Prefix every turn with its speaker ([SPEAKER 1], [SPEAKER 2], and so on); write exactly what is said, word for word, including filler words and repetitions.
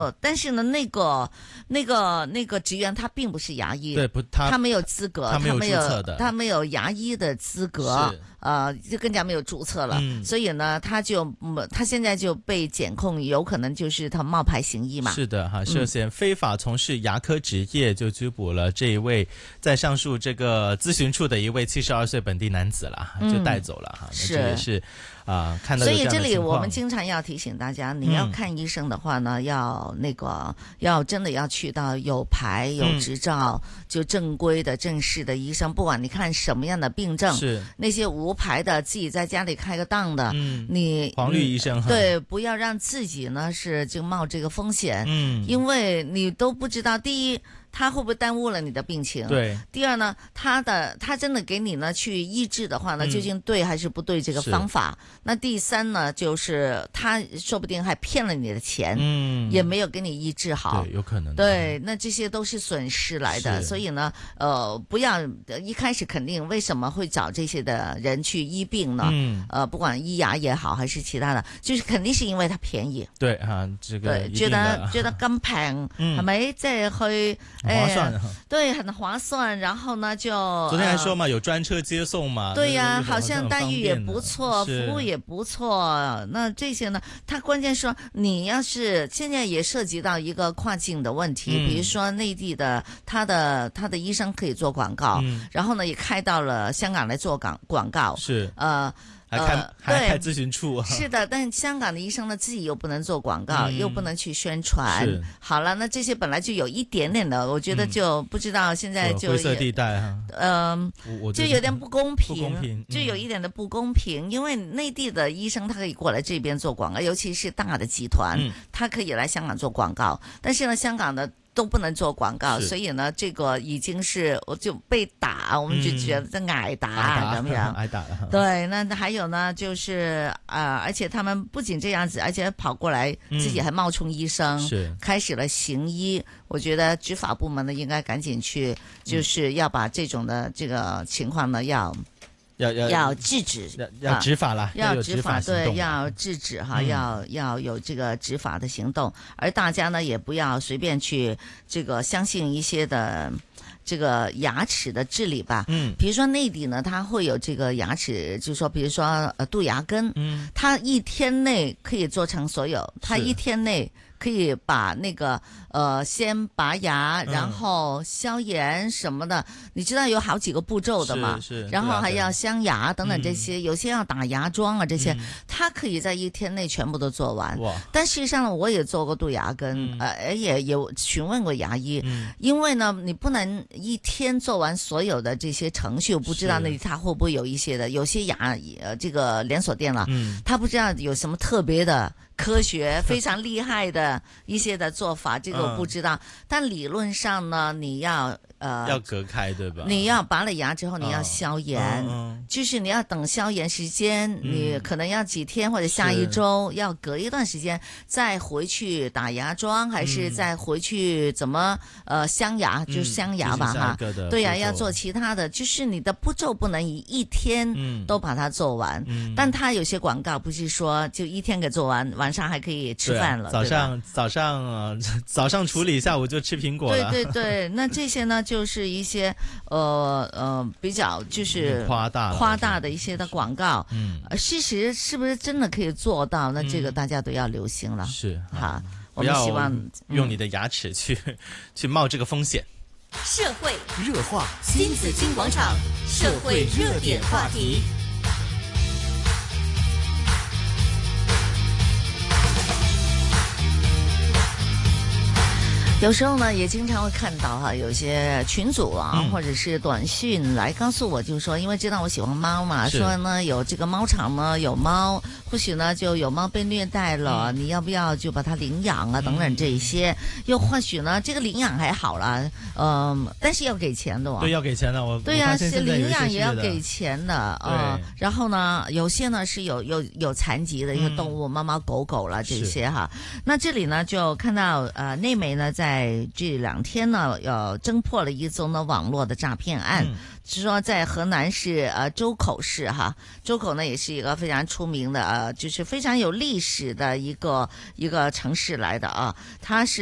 [SPEAKER 1] 呃，但是呢，那个、那个、那个职员他并不是牙医，
[SPEAKER 2] 对，不，他
[SPEAKER 1] 他没有资格，
[SPEAKER 2] 他没有注册的，
[SPEAKER 1] 他没有牙医的资格，呃，就更加没有注册了。嗯、所以呢，他就他现在就被检控，有可能就是他冒牌行医嘛。
[SPEAKER 2] 是的哈，涉嫌非法从事牙科职业，就拘捕了这一位在上述这个咨询处的一位七十二岁本地男子了，就带走了哈。
[SPEAKER 1] 是，
[SPEAKER 2] 这也是。啊，看到有
[SPEAKER 1] 所以这里
[SPEAKER 2] 这样的情况
[SPEAKER 1] 我们经常要提醒大家，你要看医生的话呢，嗯、要那个要真的要去到有牌、有执照、嗯、就正规的、正式的医生，不管你看什么样的病症，
[SPEAKER 2] 是
[SPEAKER 1] 那些无牌的自己在家里开个档的，嗯，你
[SPEAKER 2] 黄绿医生
[SPEAKER 1] 对，不要让自己呢是就冒这个风险，
[SPEAKER 2] 嗯，
[SPEAKER 1] 因为你都不知道，第一。他会不会耽误了你的病情？
[SPEAKER 2] 对。
[SPEAKER 1] 第二呢，他的他真的给你呢去医治的话呢，究竟对还是不对这个方法？那第三呢，就是他说不定还骗了你的钱，嗯，也没有给你医治好，
[SPEAKER 2] 对，有可能。
[SPEAKER 1] 对，那这些都是损失来的。所以呢，呃，不要一开始肯定为什么会找这些的人去医病呢？嗯，呃，不管医牙也好，还是其他的，就是肯定是因为它便宜。
[SPEAKER 2] 对哈，这个
[SPEAKER 1] 对，覺得覺得咁平，係咪？即係去。
[SPEAKER 2] 划算、哎，
[SPEAKER 1] 对，很划算。然后呢，就
[SPEAKER 2] 昨天还说嘛，呃、有专车接送嘛。
[SPEAKER 1] 对呀、啊，好像待遇也不错，服务也不错。那这些呢，他关键说，你要是现在也涉及到一个跨境的问题，嗯、比如说内地的他的他的医生可以做广告，嗯、然后呢也开到了香港来做广广告，
[SPEAKER 2] 是
[SPEAKER 1] 呃。
[SPEAKER 2] 还开、呃、还开咨询处、啊，
[SPEAKER 1] 是的，但香港的医生呢，自己又不能做广告，嗯、又不能去宣传。好了，那这些本来就有一点点的，我觉得就不知道现在就、
[SPEAKER 2] 嗯、灰色地带哈，
[SPEAKER 1] 嗯、呃，就有点不公平，
[SPEAKER 2] 不公平，
[SPEAKER 1] 就有一点的不公平，嗯、因为内地的医生他可以过来这边做广告，尤其是大的集团，嗯、他可以来香港做广告，但是呢，香港的。都不能做广告，所以呢，这个已经是我就被打，我们就觉得在挨打咁樣，
[SPEAKER 2] 挨打。
[SPEAKER 1] 對，那還有呢，就是呃，而且他們不僅這樣子，而且跑過來自己還冒充醫生，嗯、開始了行醫。我覺得執法部門呢，應該趕緊去，就是要把這種的這個情況呢，要。
[SPEAKER 2] 要要
[SPEAKER 1] 要制止，
[SPEAKER 2] 要執法啦，
[SPEAKER 1] 要
[SPEAKER 2] 執
[SPEAKER 1] 法，對，要制止哈，嗯、要要有這個執法的行動，而大家呢也不要隨便去這個相信一些的這個牙齒的治理吧。嗯，比如說內地呢，它會有這個牙齒，就是說，比如說呃杜牙根，嗯，它一天內可以做成所有，它一天內可以把那個呃先拔牙，然後消炎什麼的，嗯、你知道有好幾個步驟的嘛？
[SPEAKER 2] 是，是
[SPEAKER 1] 然後還要鑲牙等等這些，嗯、有些要打牙樁啊這些，它、嗯、可以在一天內全部都做完。哇！但事實上我也做過杜牙根，嗯、呃也有詢問過牙醫，嗯、因為呢你不能一天做完所有的這些程序，我不知道那裡它會不會有一些的，有些牙呃這個連鎖店了，嗯，它不知道有什麼特別的。科學非常厲害的一些的做法，這個我不知道。嗯、但理論上呢，你要呃
[SPEAKER 2] 要隔開，對吧？
[SPEAKER 1] 你要拔了牙之後，你要消炎，
[SPEAKER 2] 嗯嗯、
[SPEAKER 1] 就是你要等消炎時間，嗯、你可能要幾天或者下一周，要隔一段時間再回去打牙樁，還是再回去怎麼呃鑲牙，嗯、就鑲牙吧哈。對呀、啊，要做其他的，就是你的步驟不能以一天都把它做完。嗯、但它有些廣告不是說就一天給做完，晚上還可以吃飯了。
[SPEAKER 2] 啊、早上早上、呃、早上處理，下午就吃蘋果了。
[SPEAKER 1] 對對對，那這些呢，就是一些呃呃比較就是
[SPEAKER 2] 誇大
[SPEAKER 1] 誇大的一些的廣告。嗯，事實是不是真的可以做到？那這個大家都要留心了。
[SPEAKER 2] 是
[SPEAKER 1] 哈，我們希望
[SPEAKER 2] 用你的牙齒去、嗯、去冒這個風險。
[SPEAKER 3] 社會熱話，新紫荊廣場，社會熱點話題。
[SPEAKER 1] 有時候呢，也經常會看到哈，有些群組啊，嗯、或者是短訊來告訴我，就是說，因為知道我喜歡貓嘛，說呢有這個貓場呢有貓，或許呢就有貓被虐待了，嗯、你要不要就把它領養啊等等這些，嗯、又或許呢這個領養還好啦，嗯、呃，但是要給錢的哦。
[SPEAKER 2] 對，要給錢的，我
[SPEAKER 1] 對呀、啊，
[SPEAKER 2] 是
[SPEAKER 1] 領養也要給錢的啊、呃。然後呢，有些呢是有有有殘疾的一個動物，貓貓狗狗啦這些哈。那這裡呢就看到呃內媒呢在。 在這兩天呢，呃，偵破了一宗呢網絡的詐騙案。嗯是說在河南市呃周口市哈，周口呢也是一個非常出名的呃，就是非常有歷史的一個一個城市來的啊，它是。